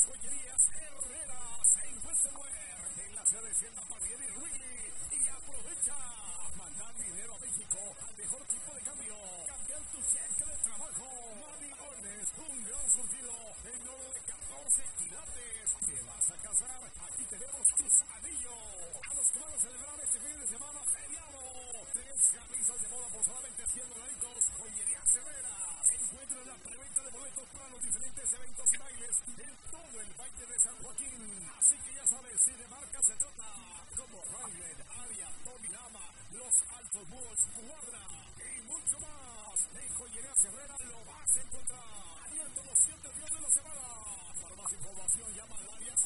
Joyerías Herreras en Westerware, en la ciudad de Selma, Pardiel y Ruili. Y aprovecha, mandar dinero a México al mejor tipo de cambio. Cambiar tu cheque de trabajo. Money Orders, un gran surtido en oro de 14 quilates. ¿Te vas a casar? Aquí tenemos tus anillos. A los que van a celebrar este fin de semana feriado. 3 camisas de boda por solamente $100. Joyerías Herreras. Encuentra la preventa de boletos para los diferentes eventos y bailes en todo el Valle de San Joaquín. Así que ya sabes, si de marca se trata, como Wrangler, Aria, Tommy Lama, Los Altos Bulls, Cuadra y mucho más. En Joyerías Herrera lo vas a encontrar. Abierto los 7 días de la semana. Para más información llama al área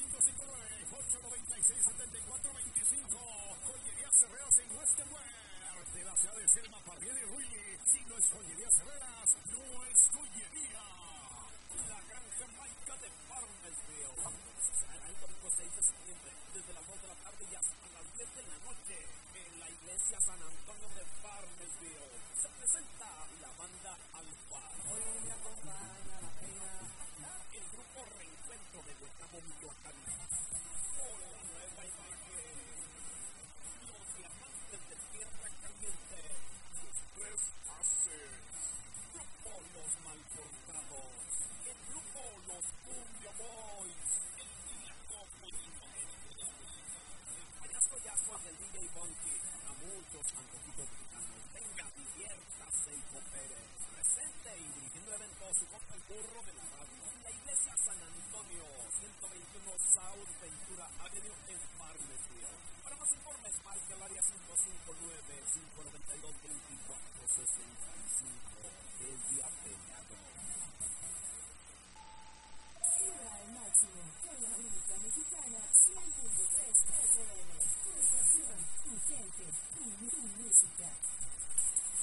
559-896-7425. Joyerías Herreras en Westerware, de la ciudad de Selma, Pardiel y Ruili. Si no es Joyerías Herreras, no es joyería. La gran Jamaica de Farmersville. El domingo 6 de septiembre, desde las 2 de la tarde y hasta las 10 de la noche, en la iglesia San Antonio de Farmersville, se presenta la banda Alfa. Hoy me acompaña la reina, el grupo Reencuentro de Guayabo, Michoacán. Con la nueva imagen, los diamantes de tierra caliente, los 3 Aces, grupo Los Malportados, el grupo Los Cumbia Boys, el Tinaco Político, el Payaso Yasco y el DJ Bunky. A muchos antojitos mexicanos. Venga, diviértase y coopere. Presente y dirigiendo el evento su compa el burro de la radio. La iglesia San Antonio, 121 South Ventura Avenue en Farmersville. Para más informes, marque el área 559-592-2465. El día peleado. Cierra al máximo con la única mexicana 100.3 FM. Tu estación, tu gente, tu música.